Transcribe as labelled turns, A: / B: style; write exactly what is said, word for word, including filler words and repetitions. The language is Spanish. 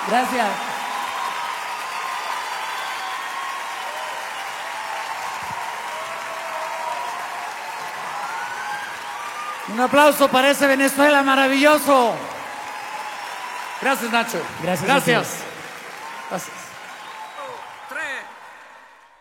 A: Gracias. Un aplauso para ese Venezuela maravilloso. Gracias, Nacho.
B: Gracias.
A: Gracias. Gracias.